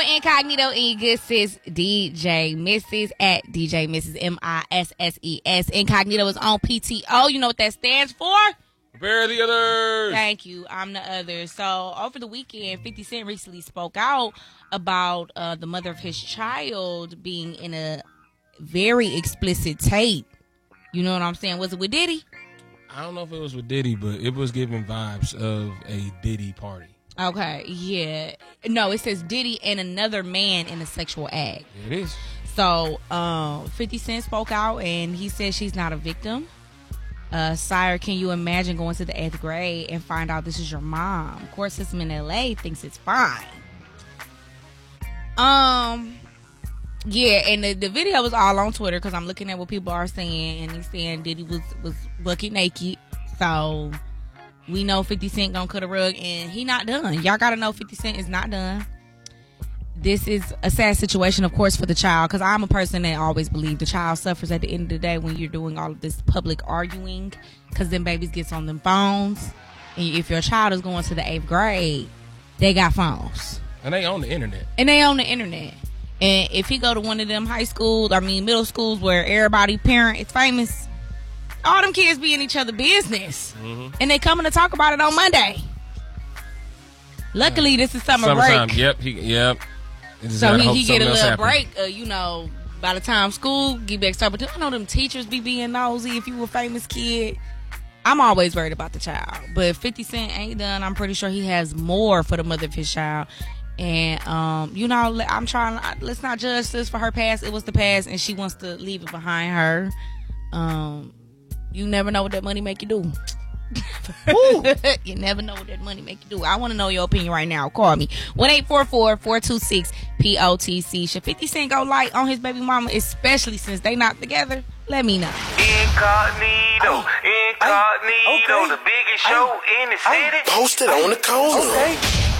with Incognito and your good sis, DJ Misses at DJ Misses, MISSES. Incognito is on PTO. You know what that stands for? Prepare the others. Thank you. I'm the other. So over the weekend, 50 Cent recently spoke out about the mother of his child being in a very explicit tape. You know what I'm saying? Was it with Diddy? I don't know if it was with Diddy, but it was giving vibes of a Diddy party. Okay, yeah. No, it says Diddy and another man in a sexual act. It is. So 50 Cent spoke out and he said she's not a victim. Sire, can you imagine going to the 8th grade and find out this is your mom? Court system in LA thinks it's fine. Yeah, and the video was all on Twitter because I'm looking at what people are saying, and he's saying Diddy was bucket naked. So we know 50 Cent gonna cut a rug, and he not done. Y'all gotta know 50 Cent is not done. This is a sad situation, of course, for the child, because I'm a person that always believe the child suffers at the end of the day when you're doing all of this public arguing, because then babies gets on them phones, and if your child is going to the 8th grade, they got phones. And they on the internet. And if he go to one of them middle schools where everybody parent is famous, all them kids be in each other's business. Mm-hmm. And they coming to talk about it on Monday. Luckily, this is summertime break. Yep. So he get a little break, by the time school get back started. But I know them teachers be being nosy if you a famous kid. I'm always worried about the child. But if 50 Cent ain't done, I'm pretty sure he has more for the mother of his child. And, I'm trying, let's not judge this for her past. It was the past, and she wants to leave it behind her. You never know what that money make you do. You never know what that money make you do. I want to know your opinion right now. Call me 1-844-426-POTC. Should 50 Cent go light on his baby mama, especially since they not together? Let me know. Incognito, the biggest show in the city. Posted on the corner. Okay.